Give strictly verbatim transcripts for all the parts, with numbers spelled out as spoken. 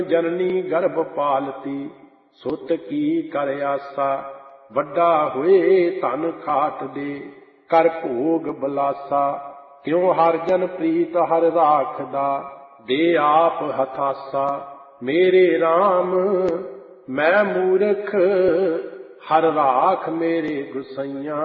जननी गर्भ पालती, सुत की कर आसा। वड्डा हुए धन खाट दे, कर भोग बलासा। क्यों हर जन प्रीत हर राखदा, दे आप हथासा। मेरे राम मैं मूर्ख, हर राख मेरे गुसैया।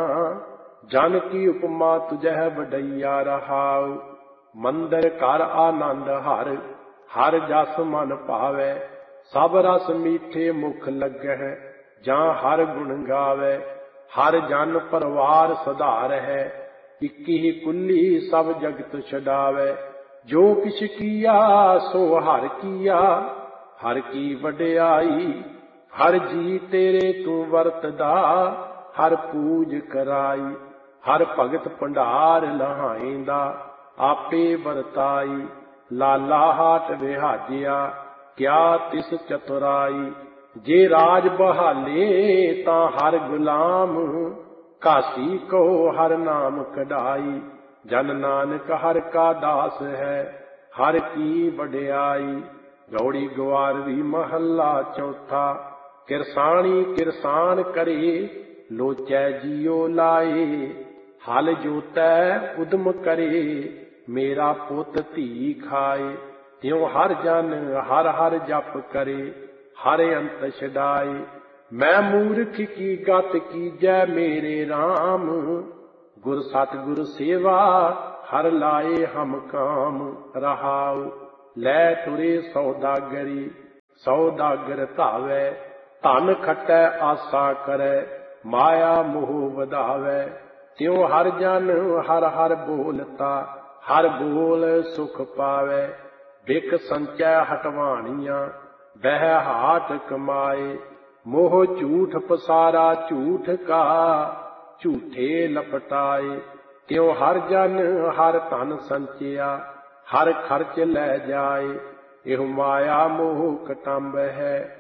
जन की उपमा तुझह वडैया रहाउ। मंदिर कर आनंद हर, हर जस मन पावै। सब रस मीठे मुख लगै, जां हर गुण गावै। हर जन परवार सधार है, इक्की ही कुल्ली सब जगत छडावै। जो किछ किया सो हर किया, हर की वड्याई। हर जी तेरे तू वरतदा, हर पूज कराई। हर भगत भंडार लहाइंदा, आपे वरताई। लाला हाट विहाजिया, क्या तिस चतुराई। जे राज बहाले तां हर गुलाम, कासी को हर नाम कढ़ाई। जन नानक हर का दास है, हर की वड्याई। गौड़ी ग्वारवी महला चौथा, किरसाणी किरसान करे, लोचै जियो लाए। हल जोतै उदम करे, मेरा पुत धी खाए। त्यों हर जन हर हर जप करे, हर अंत छडाए। मैं मूर्ख की गत कीजै मेरे राम, गुर सतगुर सेवा हर लाए हम काम। रहाउ लै तुरे सौदागरी, सौदागर धावै। धन खटै आसा करै, माया मोह वधावै। त्यों हर जन हर हर बोलता, हर बोल सुख पावै। बिक संचै हटवाणियां, बह हाट कमाए। मोह झूठ पसारा झूठ का, झूठे लपटाए। त्यों हर जन हर धन संचिया, हर खर्च लै जाए। एह माया मोह कटंब है,